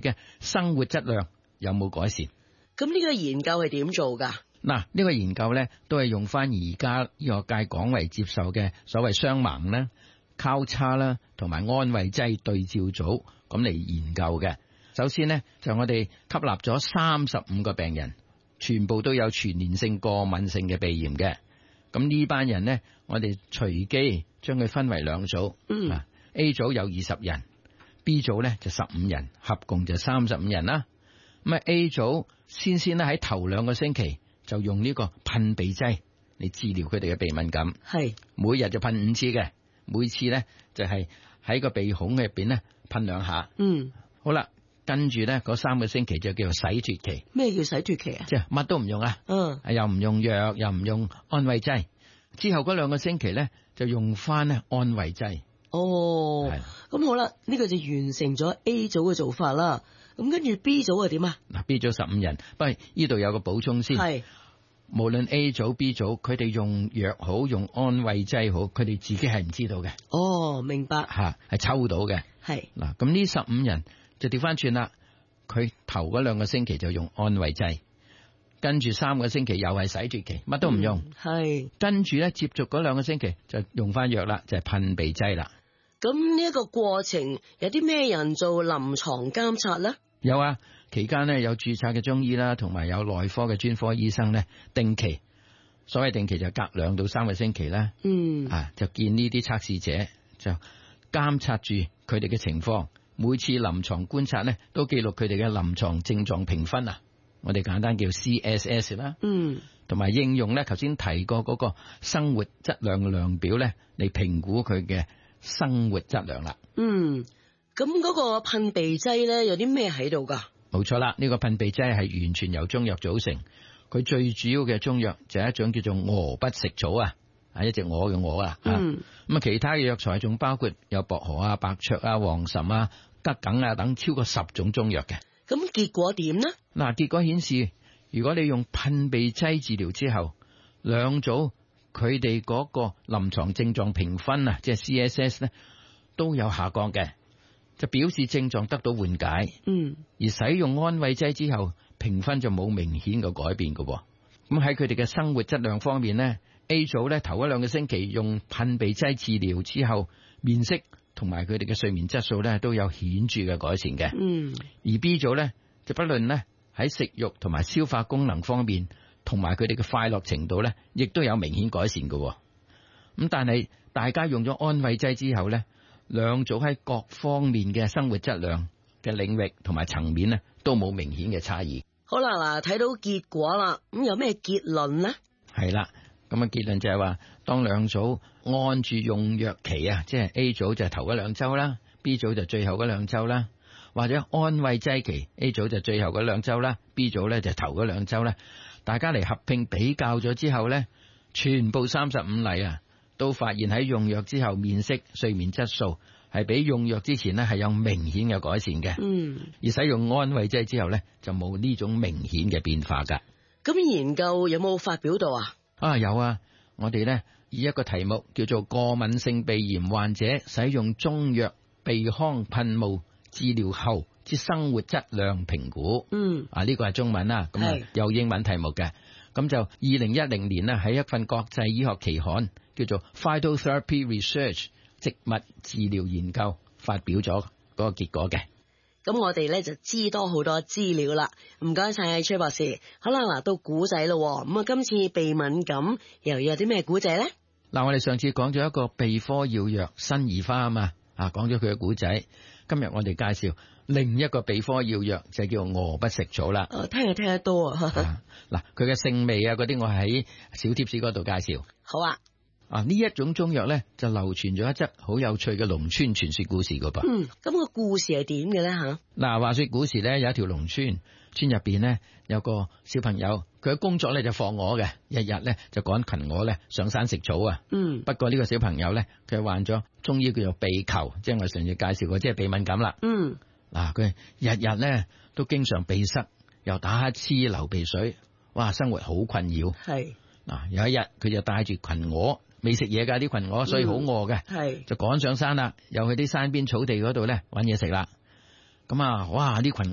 嘅生活質量有冇改善。 咁呢個研究係點做㗎？ 嗱，呢個研究咧都係用翻而家醫學界廣為接受嘅所謂雙盲啦、交叉啦同埋安慰劑對照組咁嚟研究嘅。首先呢，就我哋吸納咗35個病人，全部都有全年性過敏性嘅鼻炎嘅。咁呢班人呢，我哋隨機將佢分為兩組。A 組有20人，B 組咧就15人，合共就35人啦。咁啊 A 組先咧喺頭2個星期就用呢個噴鼻劑嚟治療佢哋嘅鼻敏感，係每日就噴5次嘅，每次咧就係喺個鼻孔入邊咧噴2下。好啦，跟住咧嗰3個星期就叫做洗脫期。 咩叫洗脫期啊？即係乜都唔用啊，又唔用藥，又唔用安慰劑。之後嗰2個星期咧就用翻咧安慰劑。 咁好啦，呢個就完成咗 A 組嘅做法啦。咁跟住 B 組係點啊？ 嗱 ，B 組15人，不過呢度有個補充先。係無論 A 組 B 組，佢哋用藥好，用安慰劑好，佢哋自己係唔知道嘅。 明白。 係抽到嘅。係嗱，咁呢15人就調翻轉啦。佢頭嗰2個星期就用安慰劑，跟住3個星期又係洗脫期，乜都唔用。跟住咧接續嗰2個星期就用翻藥啦，就係噴鼻劑啦。 咁呢一個過程有啲咩人做臨床監察咧？ 有啊，期間咧有註冊嘅中醫啦，同埋有內科嘅專科醫生咧，定期，所謂定期就隔2到3個星期啦。就見呢啲測試者，就監察住佢哋嘅情況。每次臨床觀察咧，都記錄佢哋嘅臨床症狀評分啊，我哋簡單叫 CSS 啦。同埋應用咧，頭先提過嗰個生活質量嘅量表咧，嚟評估佢嘅生活質量啦。 咁嗰個噴鼻劑咧有啲咩喺度噶？ 冇錯啦，呢個噴鼻劑係完全由中藥組成。佢最主要嘅中藥就係一種叫做鵝不食草啊，係一隻鵝嘅鵝啊。咁啊，其他嘅藥材仲包括有薄荷啊、白芍啊、黃芩啊、桔梗啊等超過10種中藥嘅。 咁結果點呢？ 嗱，結果顯示，如果你用噴鼻劑治療之後，2組佢哋嗰個臨床症狀評分啊，即係 CSS 咧，都有下降嘅。就表示症狀得到緩解，而使用安慰劑之後，評分就冇明顯嘅改變嘅。咁喺佢哋嘅生活質量方面呢， A 組咧頭1-2個星期用噴鼻劑治療之後，面色同埋佢哋嘅睡眠質素咧都有顯著嘅改善嘅。而 B 組咧就不論咧喺食慾同埋消化功能方面，同埋佢哋嘅快樂程度咧，亦都有明顯改善嘅。咁但係大家用咗安慰劑之後咧，2組喺各方面嘅生活質量嘅領域同埋層面咧，都冇明顯嘅差異。 好啦，嗱，睇到結果啦，咁有咩結論呢？ 係啦，咁啊結論就係話，當2組按住用藥期啊，即係 A 組就係頭1-2週啦，B 組就最後嗰2週啦，或者安慰劑期 A 組就最後嗰2週啦，B 組咧就頭嗰2週啦，大家嚟合併比較咗之後咧，全部35例啊，都發現喺用藥之後面色、睡眠質素係比用藥之前呢係有明顯嘅改善嘅。而使用安慰劑之後呢，就冇呢種明顯嘅變化噶。 咁研究有冇發表到啊？ 有啊，我哋呢以一個題目叫做過敏性鼻炎患者使用中藥鼻腔噴霧治療後之生活質量評估。呢個係中文啦，咁有英文題目嘅。咁就2010年呢喺一份國際醫學期刊叫做 Phytotherapy Research 植物治療研究發表咗嗰個結果嘅。 咁我哋咧就知多好多資料啦。唔該晒崔博士。好啦，嗱，到古仔咯。咁啊，今次鼻敏感又有啲咩古仔咧？ 嗱，我哋上次講咗一個鼻科要藥辛夷花啊嘛，講咗佢嘅古仔。今日我哋介紹另一個鼻科要藥，就叫鵝不食草啦。 聽得多啊。 嗱，佢嘅性味啊嗰啲，我喺小貼士嗰度介紹。 好啊。 呢一種中藥咧，就流傳咗一則好有趣嘅農村傳說故事噶噃。 咁個故事係點嘅咧吓？ 嗱，話說古時咧有一條農村，村入邊咧有個小朋友，佢嘅工作咧就放鵝嘅，日日咧就趕群鵝咧上山食草啊。不過呢個小朋友咧，佢患咗中醫叫做鼻裘，即係我上次介紹過，即係鼻敏感啦。佢日日咧都經常鼻塞，又打乞嗤、流鼻水，哇，生活好困擾。有一日佢就帶住群鵝。未食嘢噶啲群鵝，所以好餓嘅，就趕上山啦，又去啲山邊草地嗰度咧搵嘢食啦。咁哇！啲群